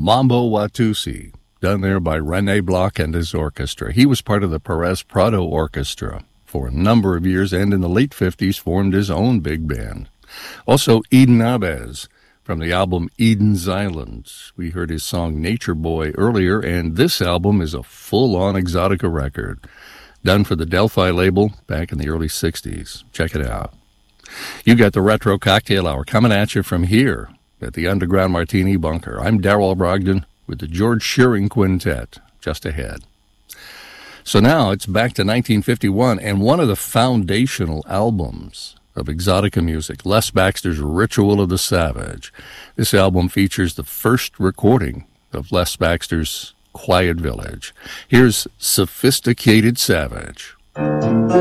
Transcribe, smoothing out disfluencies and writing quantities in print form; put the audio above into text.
Mambo Watusi, done there by Rene Bloch and his orchestra. He was part of the Perez Prado Orchestra for a number of years, and in the late 50s formed his own big band. Also, Eden Abez from the album Eden's Islands. We heard his song Nature Boy earlier, and this album is a full-on Exotica record, done for the Delphi label back in the early 60s. Check it out. You got the Retro Cocktail Hour coming at you from here at the Underground Martini Bunker. I'm Darrell Brogdon with the George Shearing Quintet just ahead. So now it's back to 1951, and one of the foundational albums of Exotica music, Les Baxter's Ritual of the Savage. This album features the first recording of Les Baxter's Quiet Village. Here's Sophisticated Savage.